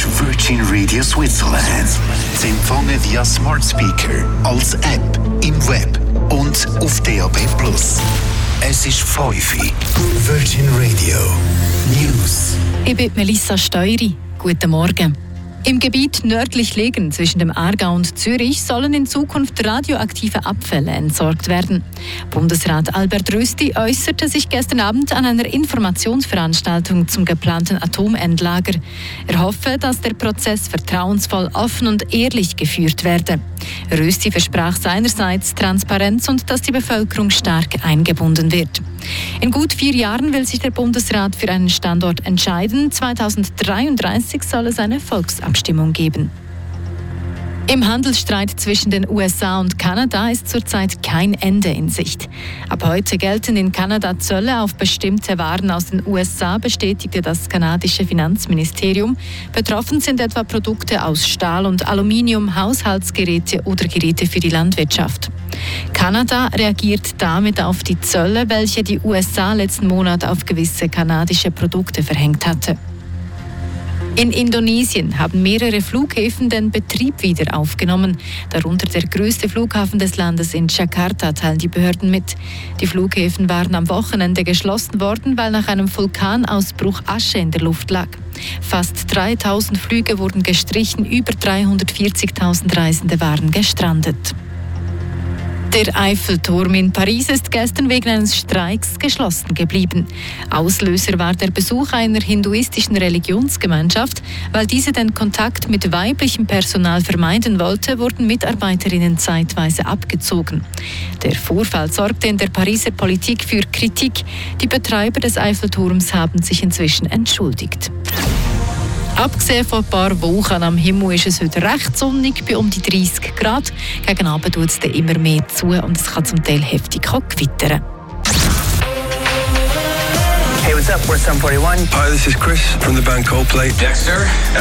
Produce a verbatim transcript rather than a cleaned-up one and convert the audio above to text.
ist Virgin Radio Switzerland. Sie empfangen via Smart Speaker, als App, im Web und auf D A B plus. Es ist fünf Uhr. Virgin Radio News. Ich bin Melissa Steury. Guten Morgen. Im Gebiet nördlich Legen zwischen dem Aargau und Zürich sollen in Zukunft radioaktive Abfälle entsorgt werden. Bundesrat Albert Rösti äußerte sich gestern Abend an einer Informationsveranstaltung zum geplanten Atomendlager. Er hoffe, dass der Prozess vertrauensvoll, offen und ehrlich geführt werde. Rösti versprach seinerseits Transparenz und dass die Bevölkerung stark eingebunden wird. In gut vier Jahren will sich der Bundesrat für einen Standort entscheiden. zweitausenddreiunddreißig soll es eine Volksabstimmung geben. Im Handelsstreit zwischen den U S A und Kanada ist zurzeit kein Ende in Sicht. Ab heute gelten in Kanada Zölle auf bestimmte Waren aus den U S A, bestätigte das kanadische Finanzministerium. Betroffen sind etwa Produkte aus Stahl und Aluminium, Haushaltsgeräte oder Geräte für die Landwirtschaft. Kanada reagiert damit auf die Zölle, welche die U S A letzten Monat auf gewisse kanadische Produkte verhängt hatte. In Indonesien haben mehrere Flughäfen den Betrieb wieder aufgenommen. Darunter der größte Flughafen des Landes in Jakarta, teilen die Behörden mit. Die Flughäfen waren am Wochenende geschlossen worden, weil nach einem Vulkanausbruch Asche in der Luft lag. Fast dreitausend Flüge wurden gestrichen, über dreihundertvierzigtausend Reisende waren gestrandet. Der Eiffelturm in Paris ist gestern wegen eines Streiks geschlossen geblieben. Auslöser war der Besuch einer hinduistischen Religionsgemeinschaft. Weil diese den Kontakt mit weiblichem Personal vermeiden wollte, wurden Mitarbeiterinnen zeitweise abgezogen. Der Vorfall sorgte in der Pariser Politik für Kritik. Die Betreiber des Eiffelturms haben sich inzwischen entschuldigt. Abgesehen von ein paar Wolken am Himmel ist es heute recht sonnig, bei um die dreißig Grad. Gegen Abend tut es dann immer mehr zu und es kann zum Teil heftig gewittern. Hey, what's up? We're Sum forty-one. Hi, this is Chris from the band Coldplay. Dexter.